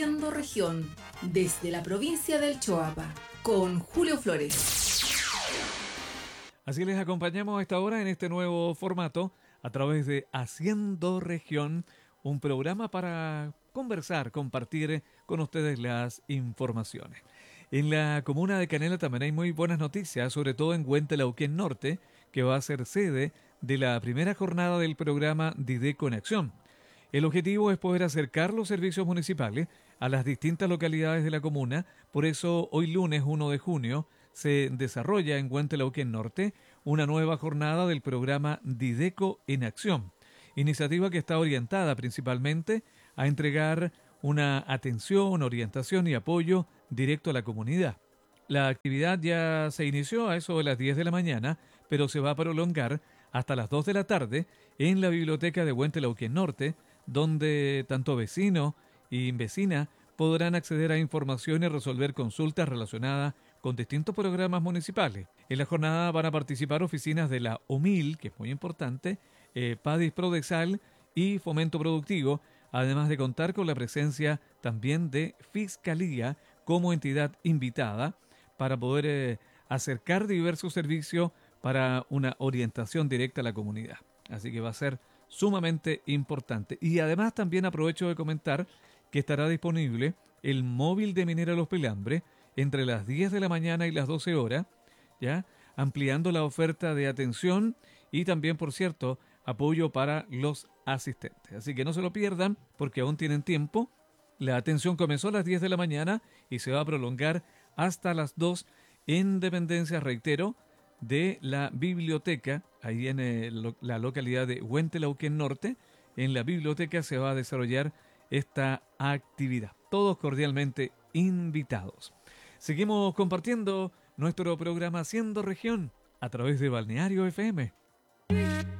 Haciendo Región, desde la provincia del Choapa, con Julio Flores. Así les acompañamos a esta hora en este nuevo formato a través de Haciendo Región, un programa para conversar, compartir con ustedes las informaciones. En la comuna de Canela también hay muy buenas noticias, sobre todo en Huentelauquén Norte, que va a ser sede de la primera jornada del programa Dideco en Acción. El objetivo es poder acercar los servicios municipales a las distintas localidades de la comuna, por eso hoy lunes 1 de junio se desarrolla en Huentelauquén Norte una nueva jornada del programa Dideco en Acción, iniciativa que está orientada principalmente a entregar una atención, orientación y apoyo directo a la comunidad. La actividad ya se inició a eso de las 10 de la mañana, pero se va a prolongar hasta las 2 de la tarde en la biblioteca de Huentelauquén Norte, donde tanto vecinos y vecinas podrán acceder a información y resolver consultas relacionadas con distintos programas municipales. En la jornada van a participar oficinas de la OMIL, que es muy importante, PADIS Prodesal y Fomento Productivo, además de contar con la presencia también de Fiscalía como entidad invitada para poder acercar diversos servicios para una orientación directa a la comunidad. Así que va a ser sumamente importante. Y además también aprovecho de comentar que estará disponible el móvil de Minera Los Pelambres entre las 10 de la mañana y las 12 horas, ¿ya? Ampliando la oferta de atención y también, por cierto, apoyo para los asistentes. Así que no se lo pierdan porque aún tienen tiempo. La atención comenzó a las 10 de la mañana y se va a prolongar hasta las 2 en dependencias, reitero, de la biblioteca, ahí en la localidad de Huentelauquén Norte. En la biblioteca se va a desarrollar esta actividad. Todos cordialmente invitados. Seguimos compartiendo nuestro programa Haciendo Región a través de Balneario FM.